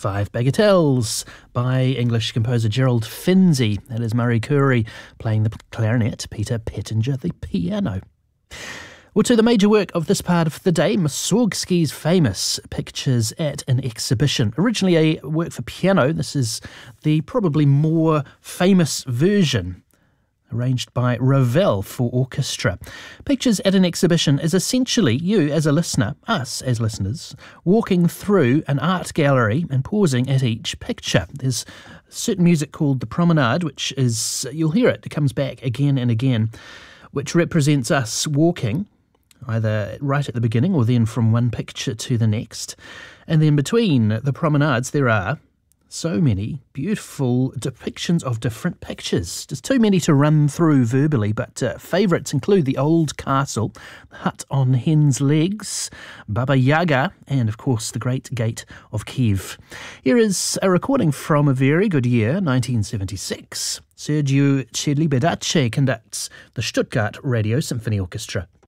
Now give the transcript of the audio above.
5 Bagatelles by English composer Gerald Finzi. That is Murray Curry playing the clarinet, Peter Pettinger the piano. Well, to the major work of this part of the day, Mussorgsky's famous Pictures at an Exhibition. Originally a work for piano, this is the probably more famous version, arranged by Ravel for orchestra. Pictures at an Exhibition is essentially you as a listener, us as listeners, walking through an art gallery and pausing at each picture. There's certain music called the Promenade, which is, you'll hear it comes back again and again, which represents us walking, either right at the beginning or then from one picture to the next. And then between the promenades there are so many beautiful depictions of different pictures. Just too many to run through verbally, but favourites include the Old Castle, the Hut on Hen's Legs, Baba Yaga, and of course the Great Gate of Kiev. Here is a recording from a very good year, 1976. Sergiu Celibidache conducts the Stuttgart Radio Symphony Orchestra.